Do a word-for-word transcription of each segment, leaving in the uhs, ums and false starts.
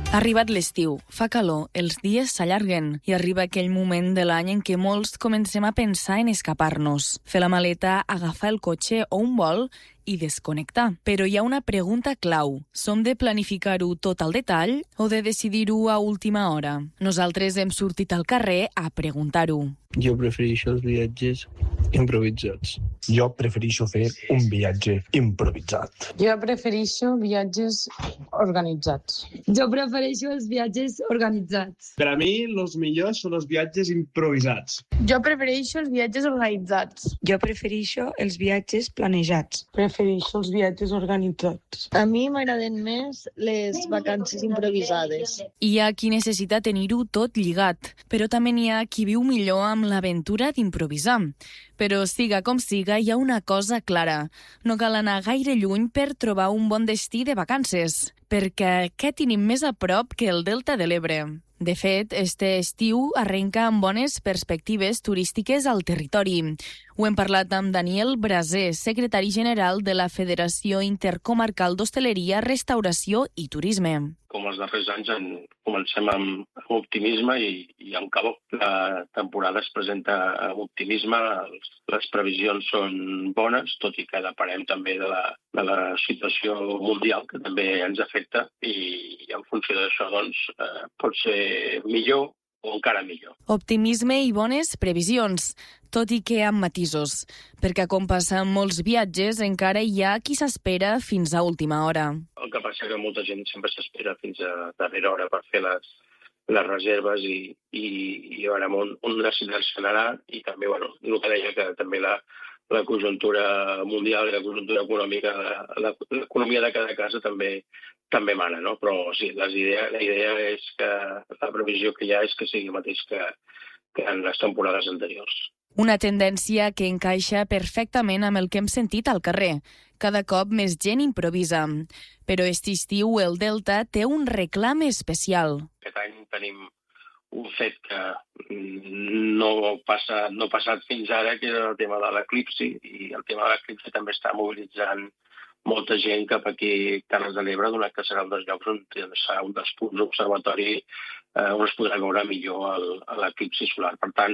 Ha arribat l'estiu, fa calor, els dies s'allarguen i arriba aquell moment de l'any en què molts comencem a pensar en escapar-nos, fer la maleta, agafar el cotxe o un vol i desconnectar. Però hi ha una pregunta clau. Som de planificar-ho tot al detall o de decidir-ho a última hora? Nosaltres hem sortit al carrer a preguntar-ho. Jo prefereixo els viatges improvisats. Jo prefereixo fer un viatge improvisat. Jo prefereixo viatges organitzats. Jo prefereixo els viatges organitzats. Per a mi, els millors són els viatges improvisats. Jo prefereixo els viatges organitzats. Jo prefereixo els viatges planejats. Prefereixo els viatges organitzats. A mi m'agraden més les vacances improvisades. Hi ha qui necessita tenir-ho tot lligat, però també n'hi ha qui viu millor amb l'aventura d'improvisar. Però siga com siga, hi ha una cosa clara. No cal anar gaire lluny per trobar un bon destí de vacances, perquè què tenim més a prop que el Delta de l'Ebre? De fet, este estiu arrenca amb bones perspectives turístiques al territori. Ho hem parlat amb Daniel Braser, secretari general de la Federació Intercomarcal d'Hostaleria, Restauració i Turisme. Com els darrers anys en, comencem amb, amb optimisme i, i amb calor. La temporada es presenta amb optimisme, els, les previsions són bones, tot i que deparem també de la, de la situació mundial que també ens afecta i, i en funció d'això doncs, eh, pot ser millor o encara millor. Optimisme i bones previsions, tot i que amb matisos, perquè com passa amb molts viatges, encara hi ha qui s'espera fins a última hora. El que passa que molta gent sempre s'espera fins a darrera hora per fer les, les reserves i, i, i a veure on, on decidir-se-n'anà i també, bueno, el que deia que també la, la conjuntura mundial i la conjuntura econòmica, la, l'economia de cada casa també també mana, no? Però sí, les idea, la idea és que la previsió que hi ha és que sigui el mateix que, que en les temporades anteriors. Una tendència que encaixa perfectament amb el que hem sentit al carrer. Cada cop més gent improvisa. Però aquest estiu el Delta té un reclam especial. Aquest any tenim un fet que no passa, no ha passat fins ara, que és el tema de l'eclipsi, i el tema de l'eclipsi també està mobilitzant molta gent cap aquí, Terres de l'Ebre, donat que serà un dels llocs on serà un dels punts d'observatori eh, on es podrà veure millor l'eclipsi solar. Per tant,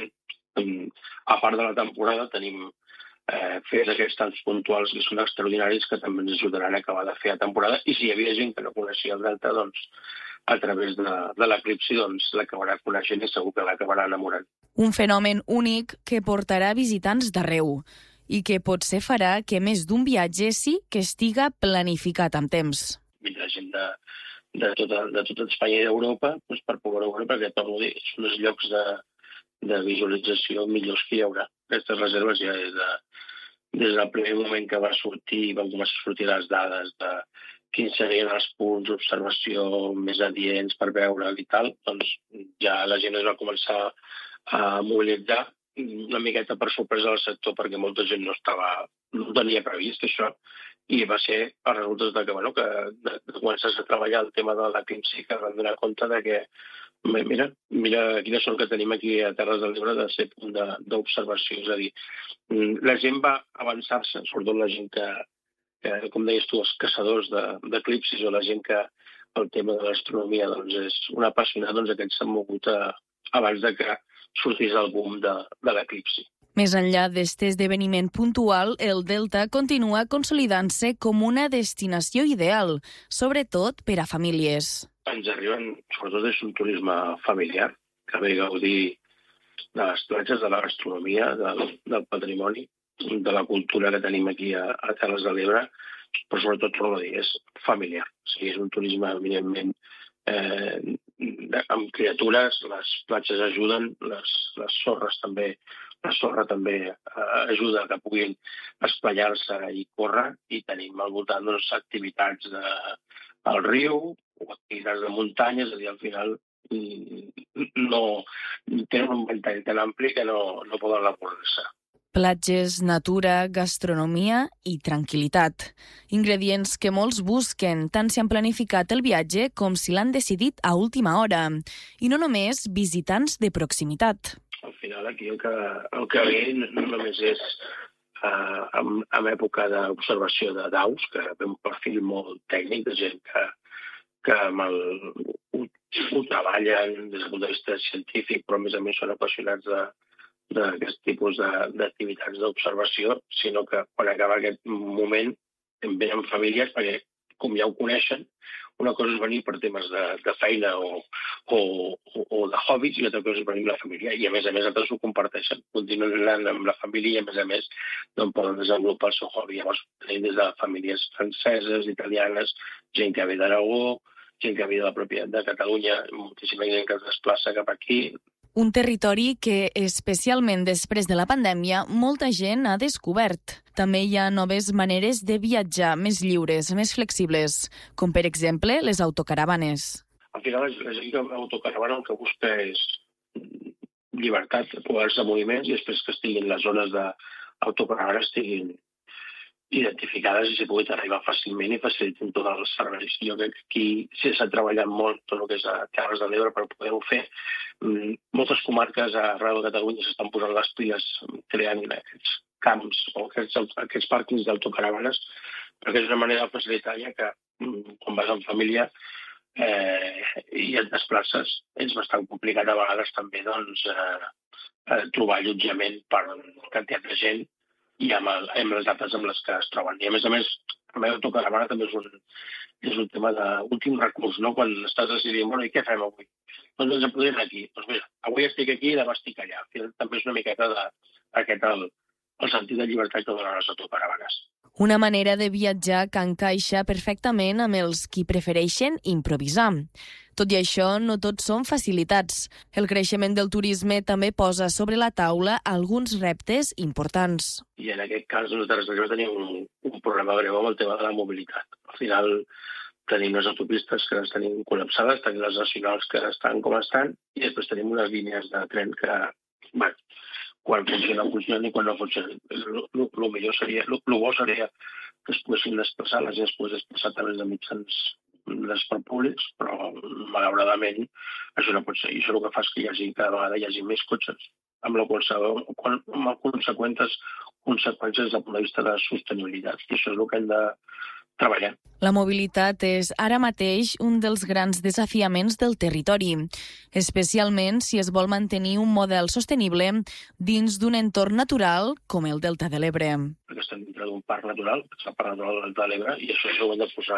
a part de la temporada, tenim eh, fets aquests tants puntuals que són extraordinaris que també ens ajudaran a acabar de fer la temporada. I si hi havia gent que no coneixia el Delta, doncs, a través de, de l'eclipsi, doncs, l'acabarà coneixent i segur que l'acabarà enamorant. Un fenomen únic que portarà visitants d'arreu i que potser farà que més d'un viatge sí que estiga planificat amb temps. Vindrà gent de, de, tota, de tota Espanya i d'Europa doncs per poder veure, perquè torno a dir, són els llocs de, de visualització millors que hi haurà. Aquestes reserves ja des, de, des del primer moment que va sortir, van començar a sortir les dades de quins serien els punts d'observació més adients per veure'l i tal, doncs ja la gent es va començar a mobilitzar una miqueta per sorpresa del sector, perquè molta gent no estava, no tenia previst això, i va ser els resultats de que, bueno, que de, de començar a treballar el tema de l'eclipsi, que van donar compte de que, mira, mira quina sort que tenim aquí a Terres de l'Ebre de ser punt d'observació. És a dir, la gent va avançar-se, sobretot la gent que, que com deies tu, els caçadors d'eclipsis o la gent que el tema de l'astronomia doncs, és un apassionat, doncs aquests s'han mogut a, abans de que sortís el boom de, de l'eclipsi. Més enllà d'aquest esdeveniment puntual, el Delta continua consolidant-se com una destinació ideal, sobretot per a famílies. Ens arriben, sobretot és un turisme familiar, que ve a gaudir de les platges, de la gastronomia, del, del patrimoni, de la cultura que tenim aquí a, a Terres de l'Ebre, però sobretot, torno a dir, és familiar. O sigui, és un turisme eminentment Eh, amb criatures, les platges ajuden, les, les sorres també, la sorra també eh, ajuda que puguin espaiar-se i córrer, i tenim al voltant doncs, activitats de, al riu o activitats de muntanya, és a dir, al final no tenen un ventall tan ampli que no, no poden avorrir-se. Platges, natura, gastronomia i tranquil·litat. Ingredients que molts busquen, tant si han planificat el viatge com si l'han decidit a última hora. I no només visitants de proximitat. Al final aquí el que, el que ve no només és uh, en, en època d'observació de daus, que ve un perfil molt tècnic de gent que, que amb el, treballen des del punt de vista científic, però a més a més són apassionats de d'aquest tipus d'activitats d'observació, sinó que quan acaba aquest moment venen famílies perquè, com ja ho coneixen, una cosa és venir per temes de, de feina o, o, o de hobbies i altra cosa és venir amb la família. I a més a més altres ho comparteixen, continuen anant amb la família i a més a més doncs, poden desenvolupar el seu hobby. Llavors tenim des de famílies franceses, italianes, gent que ve d'Aragó, gent que ve de la pròpia de Catalunya, moltíssima gent que es desplaça cap aquí. Un territori que, especialment després de la pandèmia, molta gent ha descobert. També hi ha noves maneres de viatjar més lliures, més flexibles, com per exemple les autocaravanes. Al final, la gent que autocaravana el que busca és llibertat, poders de moviments i després que estiguin les zones d'autocaravana estiguin identificades i s'hi pugui arribar fàcilment i facilitin tots els serveis. Jo crec que aquí s'ha treballat molt tot el que és a Terres de l'Ebre per poder-ho fer. Moltes comarques arreu de Catalunya s'estan posant les piles creant aquests camps o aquests, aquests pàrquings d'autocaravanes perquè és una manera de facilitar ja que quan vas en família eh, i et desplaces és bastant complicat a vegades també doncs, eh, trobar allotjament per quantitat de gent i amb, el, amb les dates amb les que es troben. I a més a més, la meva autocaravana també és un, és un tema d'últim recurs, no? Quan estàs decidint, bueno, i què fem avui? Doncs ens podríem anar aquí. Doncs mira, avui estic aquí i demà estic allà. També és una miqueta de, aquest el, el sentit de llibertat que donen les autocaravanes. Una manera de viatjar que encaixa perfectament amb els qui prefereixen improvisar. Tot i això, no tots són facilitats. El creixement del turisme també posa sobre la taula alguns reptes importants. I en aquest cas, nosaltres tenim un, un problema greu amb el tema de la mobilitat. Al final, tenim les autopistes que les tenim col·lapsades, tenim les nacionals que estan com estan, i després tenim unes línies de tren que, bueno, quan funciona, funciona i quan no funciona. El millor seria, el bo seria que es poguessin desplaçar, la gent es pogués desplaçar a través de mitjans transport públics, però malauradament això no pot ser. I això el que fa és que hi hagi, cada vegada hi hagi més cotxes, amb la qual amb conseqüents conseqüències des del punt de vista de sostenibilitat. I això és el que hem de treballar. La mobilitat és ara mateix un dels grans desafiaments del territori, especialment si es vol mantenir un model sostenible dins d'un entorn natural com el Delta de l'Ebre. Perquè estem dintre d'un parc natural, que és el parc natural del Delta de l'Ebre, i això ho hem de posar,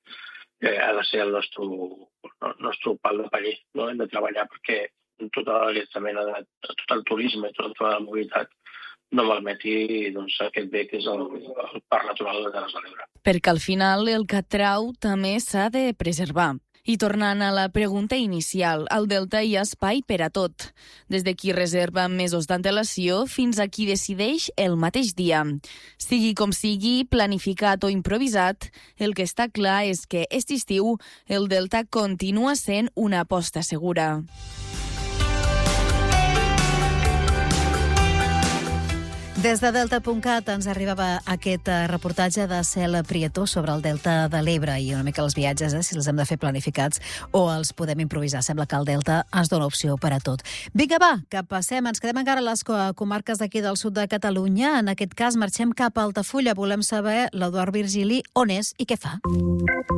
eh, ha de ser el nostre, el nostre pal de paller, no? Hem de treballar perquè tota aquesta mena de, tot el turisme i tota la mobilitat no malmeti doncs, aquest bé que és el, el parc natural de Terres de l'Ebre. Perquè al final el que atrau també s'ha de preservar. I tornant a la pregunta inicial, al Delta hi ha espai per a tot, des de qui reserva mesos d'antelació fins a qui decideix el mateix dia. Sigui com sigui, planificat o improvisat, el que està clar és que aquest estiu el Delta continua sent una aposta segura. Des de delta punt cat ens arribava aquest reportatge de Cel Prietó sobre el Delta de l'Ebre i una mica els viatges, eh, si els hem de fer planificats o els podem improvisar. Sembla que el Delta ens dona opció per a tot. Vinga, va, que passem. Ens quedem encara a les comarques d'aquí del sud de Catalunya. En aquest cas marxem cap a Altafulla. Volem saber l'Eduard Virgili on és i què fa.